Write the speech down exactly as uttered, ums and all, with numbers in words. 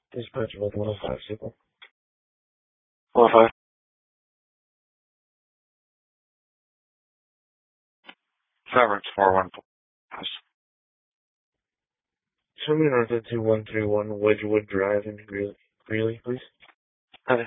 Dispatch with one oh five signal. one oh five. Severance four one four. Show me north at two one three one Wedgewood Drive in Greeley, Greeley, please.